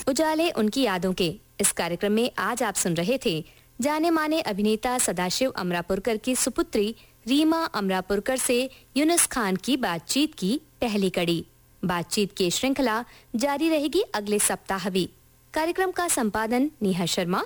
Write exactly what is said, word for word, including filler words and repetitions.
उजाले उनकी यादों के इस कार्यक्रम में आज आप सुन रहे थे जाने माने अभिनेता सदाशिव अमरापुरकर की सुपुत्री रीमा अमरापुरकर से यूनुस खान की बातचीत की पहली कड़ी। बातचीत की श्रृंखला जारी रहेगी अगले सप्ताह भी। कार्यक्रम का संपादन नेहा शर्मा,